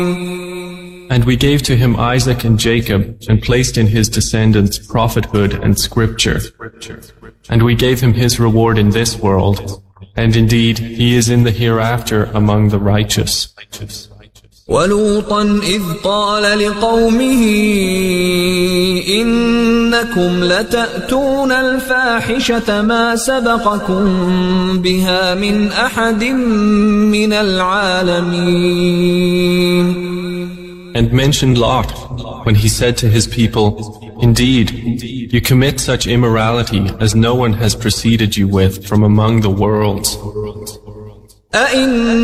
And we gave to him Isaac and Jacob, and placed in his descendants prophethood and scripture. And we gave him his reward in this world, and indeed he is in the hereafter among the righteous. وَلُوطًا إِذْ قَالَ لِقَوْمِهِ إِنَّكُمْ لَتَأْتُونَ الْفَاحِشَةَ مَا سَبَقَكُمْ بِهَا مِنْ أَحَدٍ مِنَ الْعَالَمِينَ. And mention Lot, when he said to his people, Indeed, you commit such immorality as no one has preceded you with from among the worlds.